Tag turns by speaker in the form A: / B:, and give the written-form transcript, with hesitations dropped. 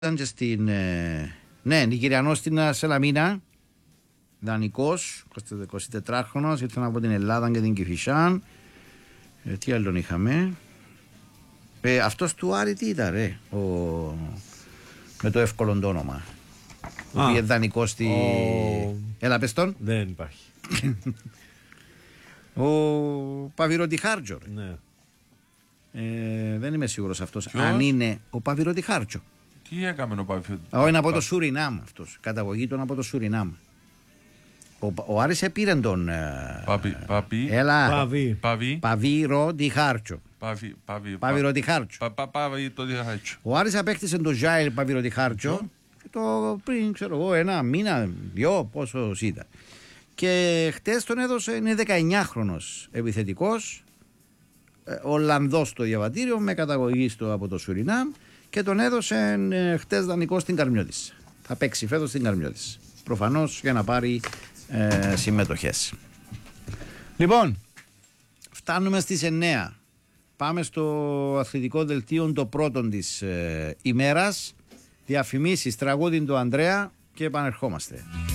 A: ήταν και στην. Ναι, Νικηριανός στην Σελαμίνα. Δανεικός, 24χρονος, ήρθαν από την Ελλάδα και την Κηφισάν. Τι άλλον είχαμε. Αυτός του Άρη τι ήταν, ρε, με το εύκολο το όνομα. Που πήγε δανεικός στη. Έλα, πες τον.
B: Δεν υπάρχει.
A: Ο Παβιρωτιχάρτζο.
B: Ναι.
A: Δεν είμαι σίγουρος αυτός.
C: Ποιος?
A: Αν είναι ο Παβιρωτιχάρτζο.
C: Τι έκαμε ο Παβιρωτιχάρτζο?
A: Όχι, είναι από το Σουρινάμ αυτός. Καταγωγή του από το Σουρινάμ. Ο Άρης επήρε τον. Έλα. Παβιρωτιχάρτζο. Ο Άρης απέκτησε τον Ζάιλ Παβιρωτιχάρτζο πριν, ξέρω εγώ, ένα μήνα, δυο, πόσο ήταν. Και χτες τον έδωσε, είναι 19χρονος επιθετικός, Ολλανδός το διαβατήριο, με καταγωγή από το Σουρινάμ, και τον έδωσε χτες δανεικό στην Καρμιώτης. Θα παίξει φέτος στην Καρμιώτης. Προφανώς για να πάρει συμμετοχές. Λοιπόν, φτάνουμε στις 9. Πάμε στο αθλητικό δελτίο, το πρώτο της ημέρας. Διαφημίσεις, τραγούδι του Ανδρέα και επανερχόμαστε.